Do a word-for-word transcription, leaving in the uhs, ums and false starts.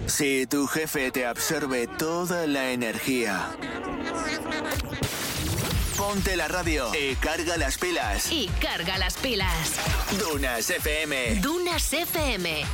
Si tu jefe te absorbe toda la energía, ponte la radio y carga las pilas. Y carga las pilas. Dunas F M. Dunas F M.